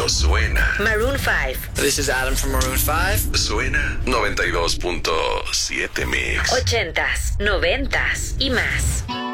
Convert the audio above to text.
Esto suena. Maroon 5. This is Adam from Maroon 5. Suena 92.7 Mix. 80s, 90s y más.